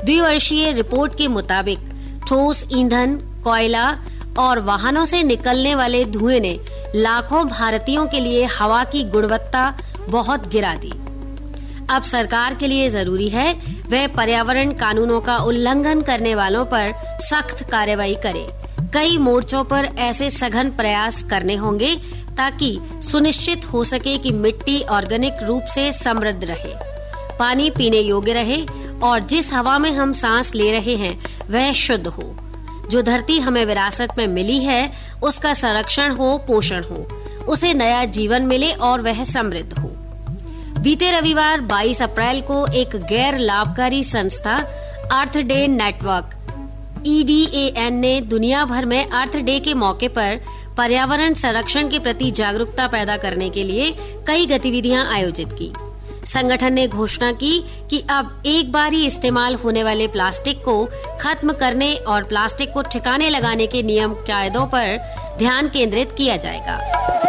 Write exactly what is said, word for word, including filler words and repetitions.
द्विवर्षीय report के मुताबिक ठोस ईंधन, कोयला और वाहनों से निकलने वाले धुएं ने लाखों भारतीयों के लिए हवा की गुणवत्ता बहुत गिरा दी। अब सरकार के लिए जरूरी है वह पर्यावरण कानूनों का उल्लंघन करने वालों पर सख्त कार्रवाई करे। कई मोर्चों पर ऐसे सघन प्रयास करने होंगे ताकि सुनिश्चित हो सके कि मिट्टी ऑर्गेनिक रूप से समृद्ध रहे, पानी पीने योग्य रहे और जिस हवा में हम सांस ले रहे हैं वह शुद्ध हो। जो धरती हमें विरासत में मिली है उसका संरक्षण हो, पोषण हो, उसे नया जीवन मिले और वह समृद्ध हो। बीते रविवार बाईस अप्रैल को एक गैर लाभकारी संस्था अर्थ day network E D A N ने दुनिया भर में अर्थ डे के मौके पर पर्यावरण संरक्षण के प्रति जागरूकता पैदा करने के लिए कई गतिविधियां आयोजित की। संगठन ने घोषणा की कि अब एक बार ही इस्तेमाल होने वाले प्लास्टिक को खत्म करने और प्लास्टिक को ठिकाने लगाने के नियम कायदों पर ध्यान केंद्रित किया जाएगा।